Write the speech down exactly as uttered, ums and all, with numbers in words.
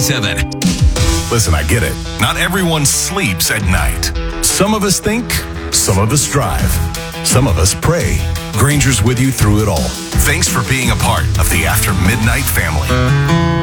ninety-seven. Listen, I get it. Not everyone sleeps at night. Some of us think, some of us drive, some of us pray. Granger's with you through it all. Thanks for being a part of the After Midnight family.